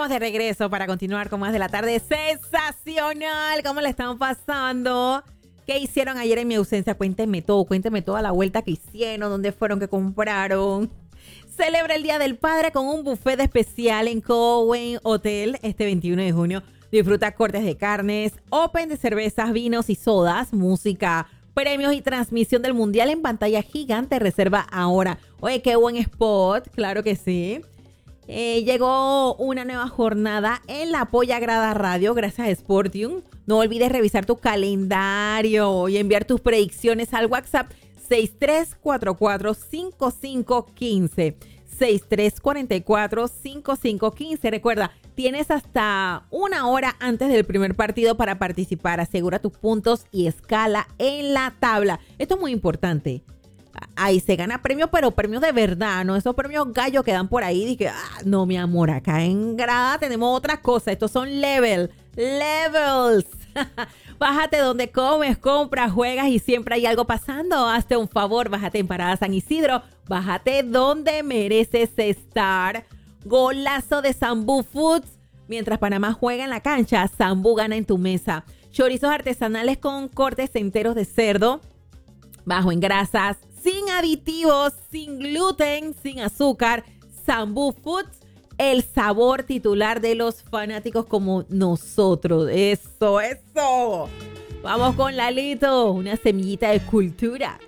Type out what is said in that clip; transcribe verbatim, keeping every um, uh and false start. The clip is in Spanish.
estamos de regreso para continuar con más de la tarde. Sensacional. ¿Cómo le están pasando? ¿Qué hicieron ayer en mi ausencia? Cuéntenme todo. Cuéntenme toda la vuelta que hicieron. ¿Dónde fueron? ¿Qué compraron? Celebra el Día del Padre con un buffet especial en Cowen Hotel este veintiuno de junio. Disfruta cortes de carnes, open de cervezas, vinos y sodas, música, premios y transmisión del Mundial en pantalla gigante. Reserva ahora. Oye, qué buen spot. Claro que sí. Eh, llegó una nueva jornada en la Polla Grada Radio gracias a Sportium. No olvides revisar tu calendario y enviar tus predicciones al WhatsApp seis tres cuatro cuatro, cinco cinco uno cinco. seis tres cuatro cuatro, cinco cinco uno cinco. Recuerda, tienes hasta una hora antes del primer partido para participar. Asegura tus puntos y escala en la tabla. Esto es muy importante. Ahí se gana premios, pero premios de verdad, no esos premios gallos que dan por ahí. Dije, ah, no, mi amor, acá en Grada tenemos otras cosas. Estos son level, levels. Bájate donde comes, compras, juegas y siempre hay algo pasando. Hazte un favor, bájate en Parada San Isidro. Bájate donde mereces estar. Golazo de Sambu Foods. Mientras Panamá juega en la cancha, Sambu gana en tu mesa. Chorizos artesanales con cortes enteros de cerdo, bajo en grasas, sin aditivos, sin gluten, sin azúcar. Sambu Foods, el sabor titular de los fanáticos como nosotros. Eso, eso. Vamos con Lalito, una semillita de cultura.